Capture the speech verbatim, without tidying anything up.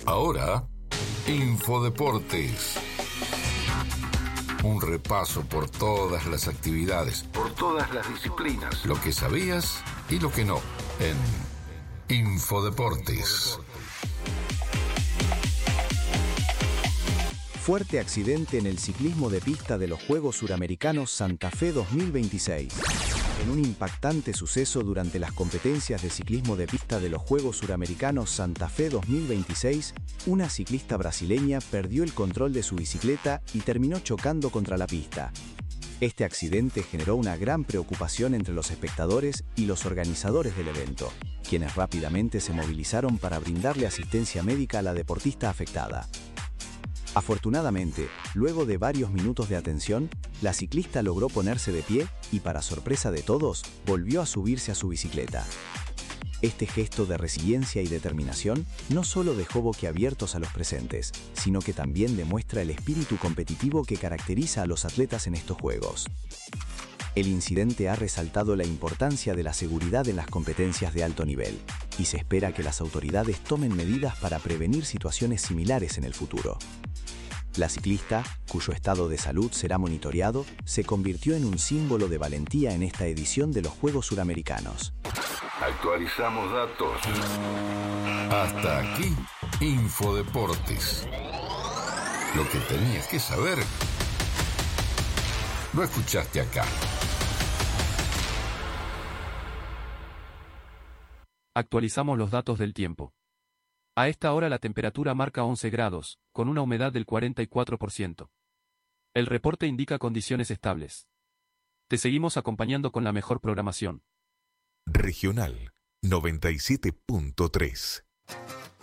Ahora, Infodeportes. Un repaso por todas las actividades, por todas las disciplinas, lo que sabías y lo que no, en Infodeportes. Fuerte accidente en el ciclismo de pista de los Juegos Suramericanos Santa Fe dos mil veintiséis. En un impactante suceso durante las competencias de ciclismo de pista de los Juegos Suramericanos Santa Fe dos mil veintiséis, una ciclista brasileña perdió el control de su bicicleta y terminó chocando contra la pista. Este accidente generó una gran preocupación entre los espectadores y los organizadores del evento, quienes rápidamente se movilizaron para brindarle asistencia médica a la deportista afectada. Afortunadamente, luego de varios minutos de atención, la ciclista logró ponerse de pie y, para sorpresa de todos, volvió a subirse a su bicicleta. Este gesto de resiliencia y determinación no solo dejó boquiabiertos a los presentes, sino que también demuestra el espíritu competitivo que caracteriza a los atletas en estos Juegos. El incidente ha resaltado la importancia de la seguridad en las competencias de alto nivel, y se espera que las autoridades tomen medidas para prevenir situaciones similares en el futuro. La ciclista, cuyo estado de salud será monitoreado, se convirtió en un símbolo de valentía en esta edición de los Juegos Suramericanos. Actualizamos datos. Hasta aquí, Infodeportes. Lo que tenías que saber, lo escuchaste acá. Actualizamos los datos del tiempo. A esta hora la temperatura marca once grados, con una humedad del cuarenta y cuatro por ciento. El reporte indica condiciones estables. Te seguimos acompañando con la mejor programación. Regional noventa y siete punto tres.